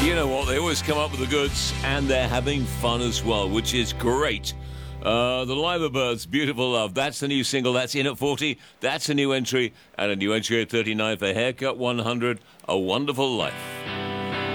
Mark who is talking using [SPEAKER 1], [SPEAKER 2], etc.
[SPEAKER 1] You know what? They always come up with the goods, and they're having fun as well, which is great. The Liverbirds, Beautiful Love. That's the new single. That's in at 40. That's a new entry. And a new entry at 39 for Haircut 100, A Wonderful Life.